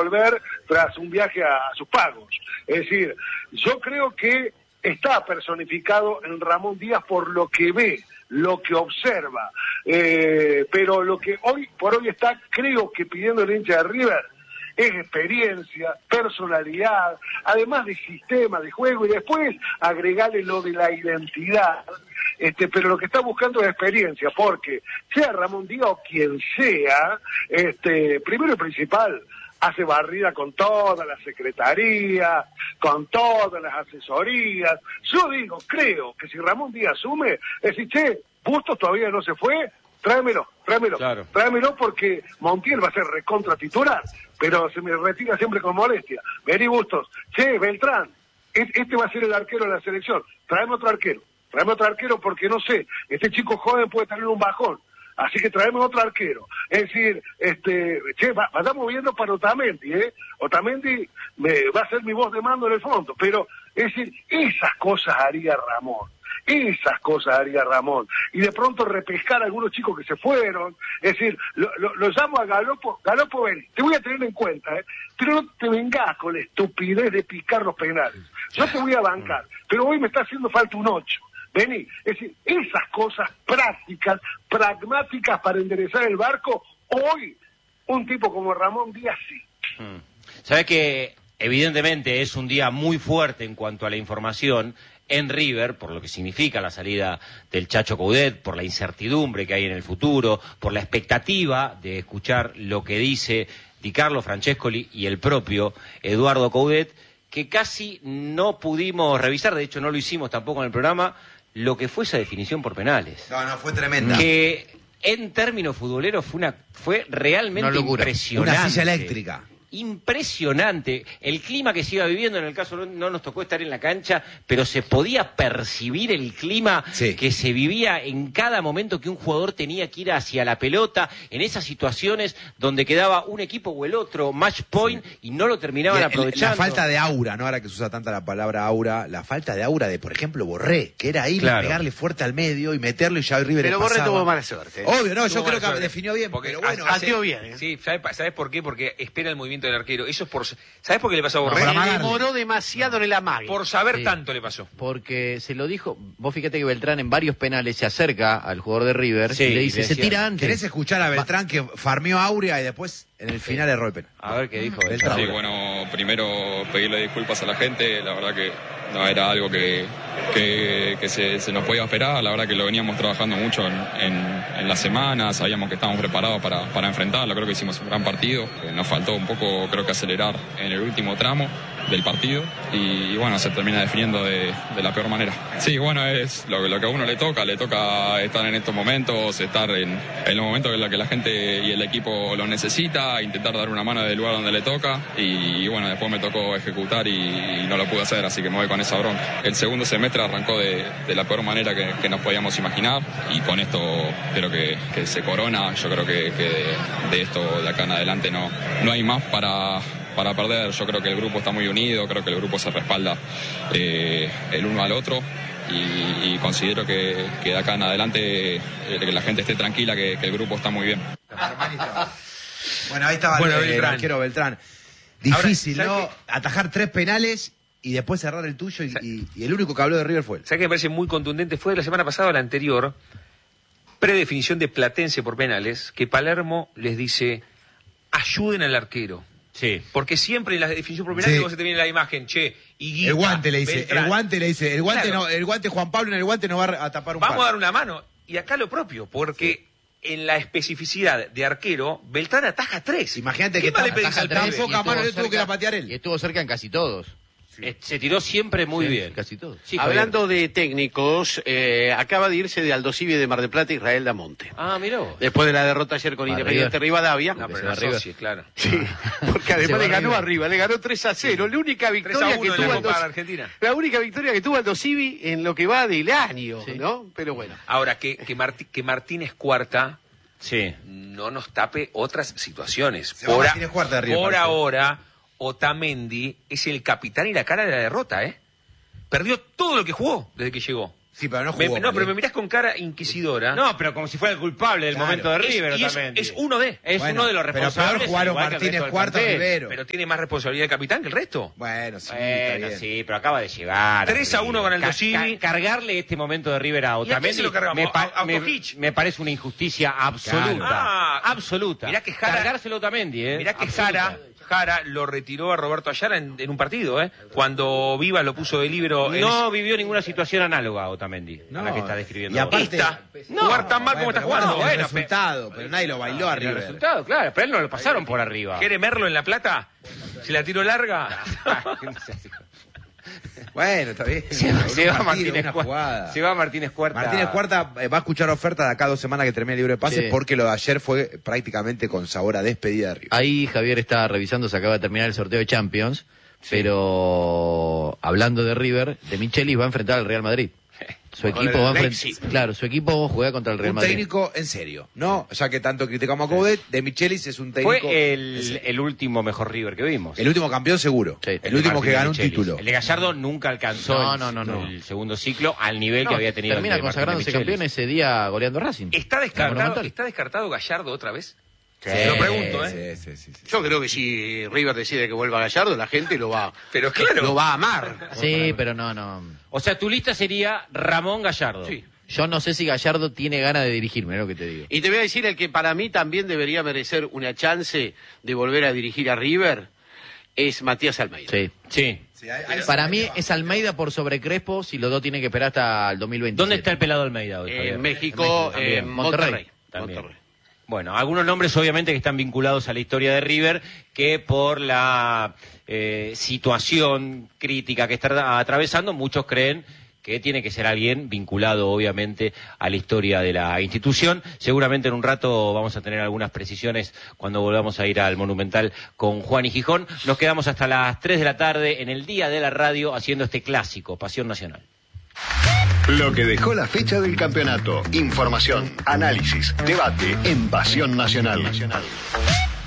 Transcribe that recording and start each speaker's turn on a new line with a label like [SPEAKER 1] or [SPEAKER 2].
[SPEAKER 1] volver tras un viaje a sus pagos. Es decir, yo creo que está personificado en Ramón Díaz por lo que ve, lo que observa, pero lo que hoy por hoy está, creo que pidiendo el hincha de River, es experiencia, personalidad, además de sistema de juego, y después agregarle lo de la identidad, pero lo que está buscando es experiencia, porque sea Ramón Díaz o quien sea, primero y principal, hace barrida con toda la secretaría, con todas las asesorías. Yo digo, creo que si Ramón Díaz asume, es decir, che, Bustos todavía no se fue, tráemelo,
[SPEAKER 2] claro.
[SPEAKER 1] Tráemelo porque Montiel va a ser recontra titular, pero se me retira siempre con molestia. Vení Bustos, che, Beltrán, este va a ser el arquero de la selección, tráeme otro arquero porque no sé, este chico joven puede tener un bajón. Así que traemos otro arquero. Es decir, vayamos viendo para Otamendi, Otamendi va a ser mi voz de mando en el fondo, pero, es decir, esas cosas haría Ramón. Y de pronto repescar a algunos chicos que se fueron, es decir, lo llamo a Galopo, ven, te voy a tener en cuenta, pero no te vengas con la estupidez de picar los penales. Yo te voy a bancar, pero hoy me está haciendo falta un 8. Vení, es decir, esas cosas prácticas, pragmáticas para enderezar el barco, hoy un tipo como Ramón Díaz sí.
[SPEAKER 2] Sabés que evidentemente es un día muy fuerte en cuanto a la información en River, por lo que significa la salida del Chacho Coudet, por la incertidumbre que hay en el futuro, por la expectativa de escuchar lo que dice Di Carlo Francescoli y el propio Eduardo Coudet, que casi no pudimos revisar, de hecho no lo hicimos tampoco en el programa, lo que fue esa definición por penales.
[SPEAKER 3] No, fue tremenda.
[SPEAKER 2] Que en términos futboleros fue realmente impresionante.
[SPEAKER 3] Una silla eléctrica.
[SPEAKER 2] Impresionante. El clima que se iba viviendo, en el caso no nos tocó estar en la cancha, pero se podía percibir el clima que se vivía en cada momento que un jugador tenía que ir hacia la pelota, en esas situaciones donde quedaba un equipo o el otro, match point, y no lo terminaban aprovechando.
[SPEAKER 3] La falta de aura, ¿no? Ahora que se usa tanta la palabra aura, la falta de aura de, por ejemplo, Borré, que era ir y pegarle fuerte al medio y meterlo y ya el River.
[SPEAKER 4] Pero Borré tuvo mala suerte.
[SPEAKER 3] Obvio, no, yo creo que definió bien,
[SPEAKER 5] porque
[SPEAKER 3] pero bueno.
[SPEAKER 4] Pateó bien.
[SPEAKER 5] Sí, ¿sabes por qué? Porque espera el movimiento del arquero. Eso es por... ¿Sabes por qué le pasó a Borré?
[SPEAKER 4] Se demoró demasiado en el amague.
[SPEAKER 5] Por saber tanto le pasó.
[SPEAKER 6] Porque se lo dijo, vos fíjate que Beltrán en varios penales se acerca al jugador de River y le dice, se tira antes.
[SPEAKER 3] ¿Querés escuchar a Beltrán que farmeó Aurea y después en el final erró el penal?
[SPEAKER 2] A ver qué dijo Beltrán.
[SPEAKER 7] Sí, bueno, primero pedirle disculpas a la gente, la verdad que no era algo que se nos podía esperar, la verdad que lo veníamos trabajando mucho en la semana, sabíamos que estábamos preparados para enfrentarlo, creo que hicimos un gran partido, nos faltó un poco, creo que acelerar en el último tramo del partido y bueno, se termina definiendo de la peor manera. Sí, bueno, es lo que a uno le toca estar en estos momentos, estar en los momentos en los que la gente y el equipo lo necesita, intentar dar una mano del lugar donde le toca y bueno, después me tocó ejecutar y no lo pude hacer, así que me voy con esa bronca. El segundo semestre arrancó de la peor manera que nos podíamos imaginar y con esto creo que se corona, yo creo que de esto de acá en adelante no hay más para perder. Yo creo que el grupo está muy unido, creo que el grupo se respalda el uno al otro y considero que de acá en adelante que la gente esté tranquila, que el grupo está muy bien.
[SPEAKER 3] Bueno, ahí estaba el arquero Beltrán. Difícil, ahora, ¿no? Atajar 3 penales y después cerrar el tuyo y el único que habló de River fue él.
[SPEAKER 5] ¿Sabes qué me parece muy contundente? Fue la semana pasada o la anterior, predefinición de Platense por penales, que Palermo les dice, ayuden al arquero.
[SPEAKER 2] Sí.
[SPEAKER 5] Porque siempre en la definición por penales vos se te viene la imagen, Higuita,
[SPEAKER 3] el guante le dice,
[SPEAKER 5] Beltrán.
[SPEAKER 3] el guante Juan Pablo en el guante no va a tapar un
[SPEAKER 5] Vamos
[SPEAKER 3] palo.
[SPEAKER 5] a dar una mano. Y acá lo propio, porque en la especificidad de arquero, Beltrán ataja 3.
[SPEAKER 3] Imagínate que enfoca a mano, le tuvo que ir a patear él.
[SPEAKER 6] Y estuvo cerca en casi todos.
[SPEAKER 2] Se tiró siempre muy bien.
[SPEAKER 6] Casi todos.
[SPEAKER 2] Sí,
[SPEAKER 4] hablando de técnicos, acaba de irse de Aldosivi de Mar del Plata Israel Damonte.
[SPEAKER 2] Ah, mirá vos.
[SPEAKER 4] Después de la derrota ayer con Independiente Rivadavia.
[SPEAKER 5] No, pero no sí, claro.
[SPEAKER 4] Sí, porque además le ganó arriba, le ganó 3-0. La única victoria que tuvo
[SPEAKER 5] Argentina.
[SPEAKER 4] La única victoria que tuvo Aldosivi en lo que va del año, ¿no? Pero bueno.
[SPEAKER 5] Ahora, que Martínez Cuarta
[SPEAKER 2] sí,
[SPEAKER 5] no nos tape otras situaciones.
[SPEAKER 3] Por
[SPEAKER 5] ahora, Otamendi es el capitán y la cara de la derrota, ¿eh? Perdió todo lo que jugó desde que llegó.
[SPEAKER 3] Sí, pero no jugó.
[SPEAKER 5] Pero me mirás con cara inquisidora.
[SPEAKER 2] No, pero como si fuera el culpable del momento de River también.
[SPEAKER 5] Es uno de.
[SPEAKER 2] Es uno de los responsables.
[SPEAKER 3] Pero peor jugaron Martínez Cuarta y Rivero.
[SPEAKER 5] Pero tiene más responsabilidad el capitán que el resto.
[SPEAKER 3] Bueno, sí,
[SPEAKER 2] Bueno, sí, pero acaba de llegar.
[SPEAKER 5] 3-1 con el Civi.
[SPEAKER 2] Cargarle este momento de River a Otamendi.
[SPEAKER 5] ¿Y a quién se lo cargamos?
[SPEAKER 2] Me parece una injusticia absoluta.
[SPEAKER 5] Claro.
[SPEAKER 2] Absoluta.
[SPEAKER 5] Mirá que Jara,
[SPEAKER 2] cargárselo a Otamendi,
[SPEAKER 5] Mirá que
[SPEAKER 2] absoluta.
[SPEAKER 5] Jara lo retiró a Roberto Ayala en un partido, Cuando Vivas lo puso de libero.
[SPEAKER 2] No vivió ninguna situación análoga a Otamendi, a la que está describiendo.
[SPEAKER 3] Y aparte,
[SPEAKER 5] jugar tan mal como está jugando.
[SPEAKER 3] Bueno, el resultado, pero nadie lo bailó a River.
[SPEAKER 2] El resultado, claro, pero él no lo pasaron por arriba.
[SPEAKER 5] ¿Quiere Merlo en La Plata? ¿Si la tiro larga?
[SPEAKER 3] Bueno, está bien.
[SPEAKER 2] Se va Martínez Cuarta.
[SPEAKER 3] Martínez Cuarta va a escuchar oferta de acá a 2 semanas que termine el libre de pases, porque lo de ayer fue prácticamente con sabor a despedida de River.
[SPEAKER 6] Ahí Javier está revisando, se acaba de terminar el sorteo de Champions, pero hablando de River, De Michelis va a enfrentar al Real Madrid. Su equipo va a enfrentar, claro, su equipo juega contra el Real Madrid.
[SPEAKER 3] Un técnico en serio, ¿no? Ya que tanto criticamos a Coudet, De Michelis es un técnico.
[SPEAKER 2] Fue el último mejor River que vimos.
[SPEAKER 3] El último campeón seguro.
[SPEAKER 6] Sí.
[SPEAKER 3] El último que ganó un título.
[SPEAKER 2] El de Gallardo nunca alcanzó el segundo ciclo al nivel que había tenido.
[SPEAKER 6] Termina
[SPEAKER 2] el de
[SPEAKER 6] consagrándose campeón ese día goleando Racing.
[SPEAKER 5] ¿Está descartado Gallardo otra vez?
[SPEAKER 6] Sí,
[SPEAKER 5] lo pregunto,
[SPEAKER 3] Sí.
[SPEAKER 4] Yo creo que si River decide que vuelva Gallardo, la gente lo va a amar.
[SPEAKER 6] Sí, pero no.
[SPEAKER 2] O sea, tu lista sería Ramón Gallardo.
[SPEAKER 4] Sí.
[SPEAKER 6] Yo no sé si Gallardo tiene ganas de dirigirme, es lo que te digo.
[SPEAKER 4] Y te voy a decir, el que para mí también debería merecer una chance de volver a dirigir a River es Matías Almeida.
[SPEAKER 6] Sí. Para mí es Almeida por sobre Crespo, si los dos tienen que esperar hasta el 2020.
[SPEAKER 2] ¿Dónde está el pelado Almeida hoy?
[SPEAKER 4] En México, en Monterrey.
[SPEAKER 2] Bueno, algunos nombres obviamente que están vinculados a la historia de River, que por la situación crítica que está atravesando, muchos creen que tiene que ser alguien vinculado obviamente a la historia de la institución. Seguramente en un rato vamos a tener algunas precisiones cuando volvamos a ir al Monumental con Juan y Gijón. Nos quedamos hasta las 3 de la tarde en el Día de la Radio haciendo este clásico, Pasión Nacional.
[SPEAKER 8] Lo que dejó la fecha del campeonato. Información, análisis, debate en Pasión Nacional.